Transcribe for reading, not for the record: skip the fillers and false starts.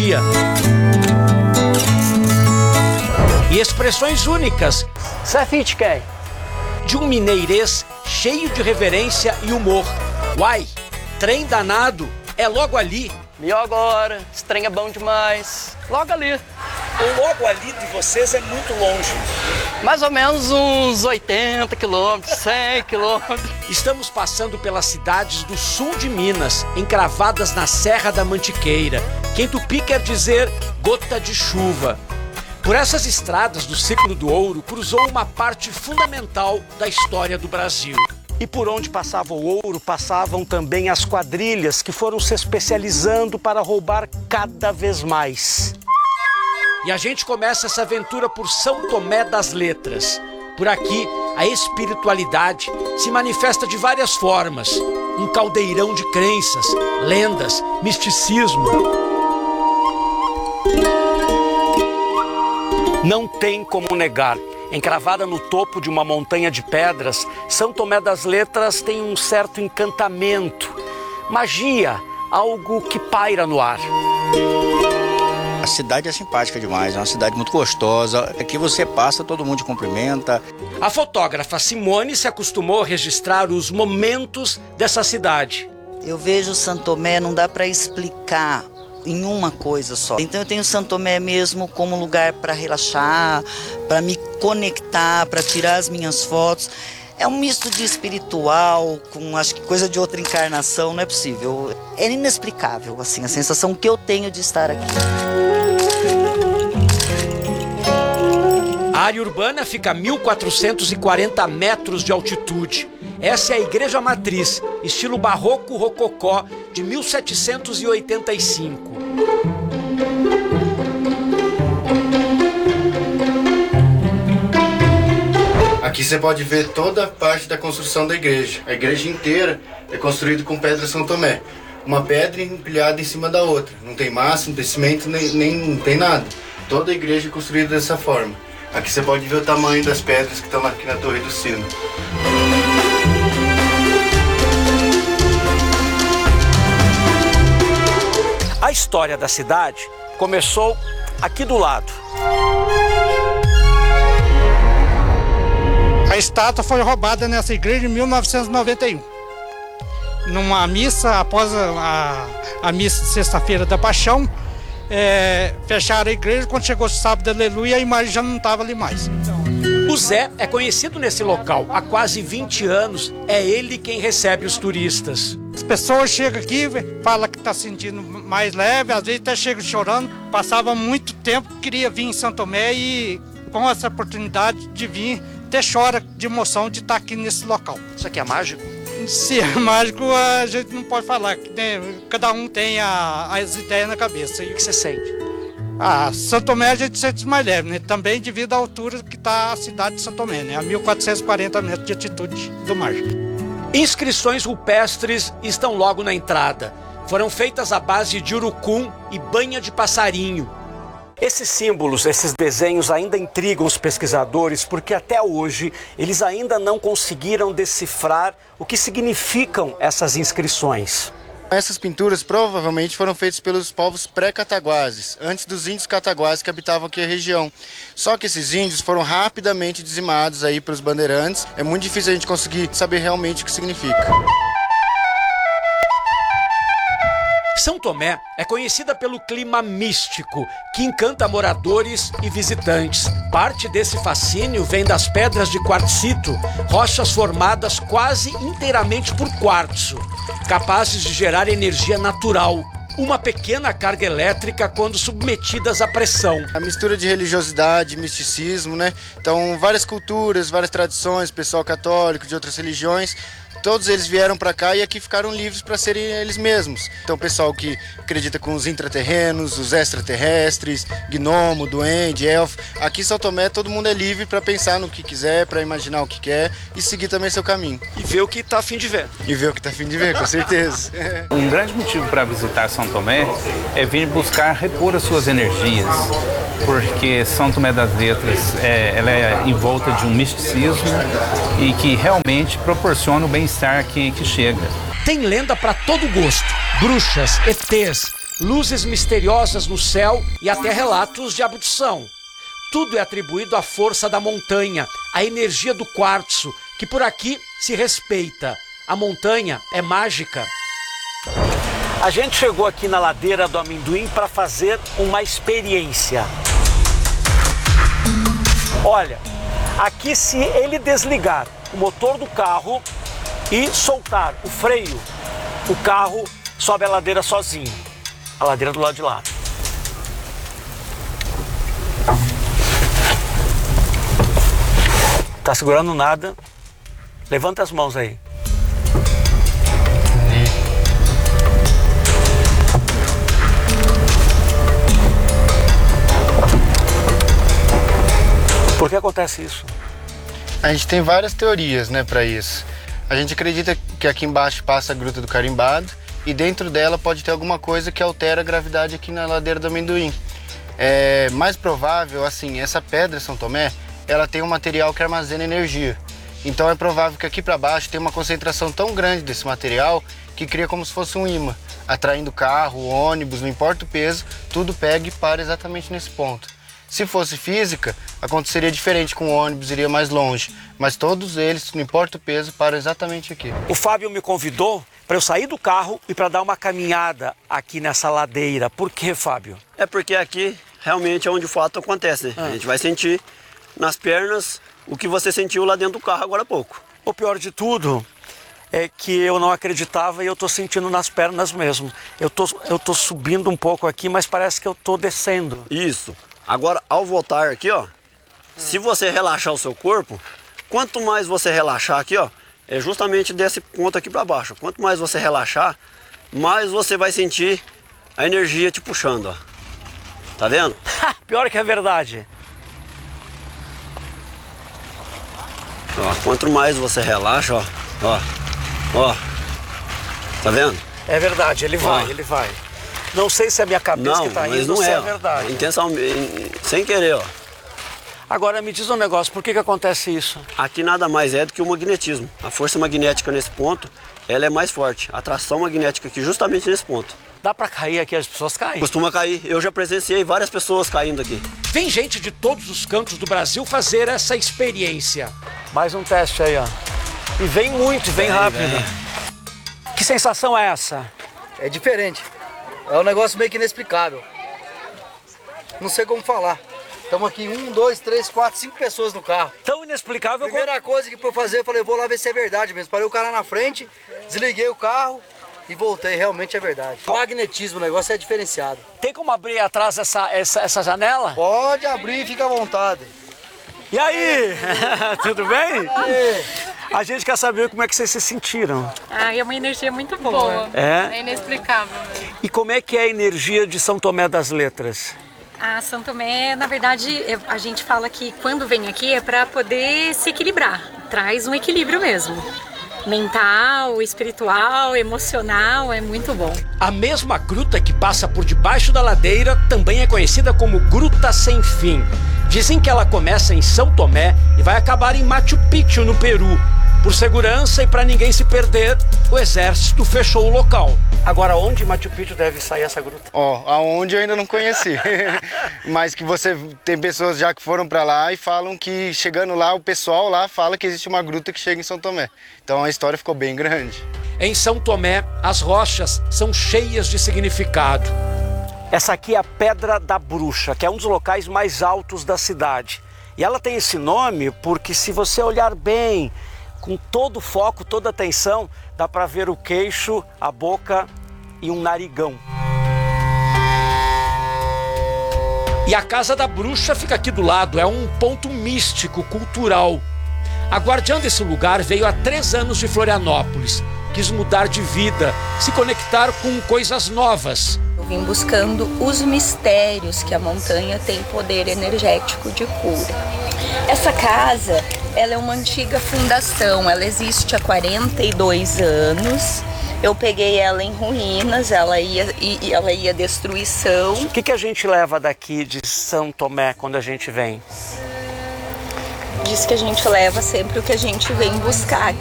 magia. E expressões únicas. Isso é fit quem? De um mineirês cheio de reverência e humor. Uai, trem danado é logo ali. E agora? Esse trem é bom demais. Logo ali. O logo ali de vocês é muito longe. Mais ou menos uns 80 quilômetros, 100 quilômetros. Estamos passando pelas cidades do sul de Minas, encravadas na Serra da Mantiqueira, que em tupi quer dizer gota de chuva. Por essas estradas do ciclo do ouro, cruzou uma parte fundamental da história do Brasil. E por onde passava o ouro, passavam também as quadrilhas que foram se especializando para roubar cada vez mais. E a gente começa essa aventura por São Tomé das Letras. Por aqui, a espiritualidade se manifesta de várias formas. Um caldeirão de crenças, lendas, misticismo. Não tem como negar. Encravada no topo de uma montanha de pedras, São Tomé das Letras tem um certo encantamento. Magia, algo que paira no ar. A cidade é simpática demais, é uma cidade muito gostosa. Aqui você passa, todo mundo te cumprimenta. A fotógrafa Simone se acostumou a registrar os momentos dessa cidade. Eu vejo São Tomé, não dá para explicar em uma coisa só. Então eu tenho São Tomé mesmo como lugar para relaxar, para me conectar, para tirar as minhas fotos. É um misto de espiritual com, acho que, coisa de outra encarnação, não é possível. É inexplicável, assim, a sensação que eu tenho de estar aqui. A área urbana fica a 1.440 metros de altitude. Essa é a Igreja Matriz, estilo barroco rococó, de 1785. Aqui você pode ver toda a parte da construção da igreja. A igreja inteira é construída com pedra São Tomé. Uma pedra empilhada em cima da outra. Não tem massa, não tem cimento, nem não tem nada. Toda a igreja é construída dessa forma. Aqui você pode ver o tamanho das pedras que estão aqui na Torre do Sino. A história da cidade começou aqui do lado. A estátua foi roubada nessa igreja em 1991. Numa missa, após a missa de Sexta-feira da Paixão, fecharam a igreja. Quando chegou o sábado, aleluia, a imagem já não estava ali mais. O Zé é conhecido nesse local há quase 20 anos. É ele quem recebe os turistas. As pessoas chegam aqui, falam que está sentindo mais leve, às vezes até chegam chorando. Passava muito tempo, queria vir em São Tomé e com essa oportunidade de vir, até chora de emoção de estar aqui nesse local. Isso aqui é mágico? Se é mágico, a gente não pode falar. Cada um tem as ideias na cabeça. O que você sente? São Tomé a gente sente mais leve, né? Também devido à altura que está a cidade de São Tomé, né? A 1.440 metros de altitude do mar. Inscrições rupestres estão logo na entrada. Foram feitas à base de urucum e banha de passarinho. Esses símbolos, esses desenhos ainda intrigam os pesquisadores porque até hoje eles ainda não conseguiram decifrar o que significam essas inscrições. Essas pinturas provavelmente foram feitas pelos povos pré-cataguases, antes dos índios cataguases que habitavam aqui a região. Só que esses índios foram rapidamente dizimados aí pelos bandeirantes. É muito difícil a gente conseguir saber realmente o que significa. São Tomé é conhecida pelo clima místico, que encanta moradores e visitantes. Parte desse fascínio vem das pedras de quartzito, rochas formadas quase inteiramente por quartzo, capazes de gerar energia natural. Uma pequena carga elétrica quando submetidas à pressão. A mistura de religiosidade, misticismo, né? Então, várias culturas, várias tradições, pessoal católico, de outras religiões, todos eles vieram para cá e aqui ficaram livres para serem eles mesmos. Então, o pessoal que acredita com os intraterrenos, os extraterrestres, gnomo, duende, elfo. Aqui em São Tomé todo mundo é livre para pensar no que quiser, para imaginar o que quer e seguir também seu caminho. E ver o que está a fim de ver. E ver o que está a fim de ver, com certeza. Um grande motivo para visitar São Tomé é vir buscar repor as suas energias, porque São Tomé das Letras ela é envolta de um misticismo e que realmente proporciona o bem-estar que chega. Tem lenda para todo gosto. Bruxas, ETs, luzes misteriosas no céu e até relatos de abdução. Tudo é atribuído à força da montanha, à energia do quartzo, que por aqui se respeita. A montanha é mágica. A gente chegou aqui na ladeira do Amendoim para fazer uma experiência. Olha, aqui se ele desligar o motor do carro e soltar o freio, o carro sobe a ladeira sozinho. A ladeira do lado de lá. Tá segurando nada? Levanta as mãos aí. Por que acontece isso? A gente tem várias teorias, né, para isso. A gente acredita que aqui embaixo passa a Gruta do Carimbado e dentro dela pode ter alguma coisa que altera a gravidade aqui na ladeira do Amendoim. É mais provável, assim, essa pedra São Tomé, ela tem um material que armazena energia. Então é provável que aqui para baixo tem uma concentração tão grande desse material que cria como se fosse um imã, atraindo carro, ônibus, não importa o peso, tudo pega e para exatamente nesse ponto. Se fosse física, aconteceria diferente, com o ônibus iria mais longe, mas todos eles, não importa o peso, param exatamente aqui. O Fábio me convidou para eu sair do carro e para dar uma caminhada aqui nessa ladeira. Por quê, Fábio? É porque aqui realmente é onde o fato acontece, né? A gente vai sentir nas pernas o que você sentiu lá dentro do carro agora há pouco. O pior de tudo é que eu não acreditava e eu tô sentindo nas pernas mesmo. Eu tô subindo um pouco aqui, mas parece que eu tô descendo. Isso. Agora, ao voltar aqui, ó, se você relaxar o seu corpo, quanto mais você relaxar aqui, ó, é justamente desse ponto aqui para baixo. Quanto mais você relaxar, mais você vai sentir a energia te puxando, ó. Tá vendo? Pior que é verdade. Ó, quanto mais você relaxa, ó, tá vendo? É verdade, ele vai, ele vai. Não sei se é a minha cabeça que tá indo, não ou se é é verdade. Intenção, sem querer, ó. Agora me diz um negócio, por que acontece isso? Aqui nada mais é do que o magnetismo. A força magnética nesse ponto, ela é mais forte. A atração magnética aqui justamente nesse ponto. Dá pra cair aqui, as pessoas caem? Costuma cair. Eu já presenciei várias pessoas caindo aqui. Vem gente de todos os cantos do Brasil fazer essa experiência. Mais um teste aí, ó. E vem muito, vem rápido. Vem. Que sensação é essa? É diferente. É um negócio meio que inexplicável. Não sei como falar. Estamos aqui 1, 2, 3, 4, 5 pessoas no carro. Tão inexplicável. Primeira coisa que eu fazer, eu falei, vou lá ver se é verdade mesmo. Parei o cara na frente, desliguei o carro e voltei. Realmente é verdade. O magnetismo, o negócio é diferenciado. Tem como abrir atrás essa janela? Pode abrir, fica à vontade. E aí? Tudo bem? E aí? A gente quer saber como é que vocês se sentiram. Ah, é uma energia muito boa. É? É inexplicável mesmo. E como é que é a energia de São Tomé das Letras? A São Tomé, na verdade, a gente fala que quando vem aqui é para poder se equilibrar. Traz um equilíbrio mesmo. Mental, espiritual, emocional, é muito bom. A mesma gruta que passa por debaixo da ladeira também é conhecida como Gruta Sem Fim. Dizem que ela começa em São Tomé e vai acabar em Machu Picchu, no Peru. Por segurança e para ninguém se perder, o exército fechou o local. Agora, onde em Machu Picchu deve sair essa gruta? Ó, aonde eu ainda não conheci. Mas que você tem pessoas já que foram para lá e falam que chegando lá, o pessoal lá fala que existe uma gruta que chega em São Tomé. Então a história ficou bem grande. Em São Tomé, as rochas são cheias de significado. Essa aqui é a Pedra da Bruxa, que é um dos locais mais altos da cidade. E ela tem esse nome porque, se você olhar bem, com todo o foco, toda a atenção, dá para ver o queixo, a boca e um narigão. E a Casa da Bruxa fica aqui do lado, é um ponto místico, cultural. A guardiã desse lugar veio há 3 anos de Florianópolis. Quis mudar de vida, se conectar com coisas novas. Eu vim buscando os mistérios que a montanha tem poder energético de cura. Essa casa, ela é uma antiga fundação, ela existe há 42 anos. Eu peguei ela em ruínas, ela ia à destruição. O que a gente leva daqui de São Tomé quando a gente vem? Diz que a gente leva sempre o que a gente vem buscar,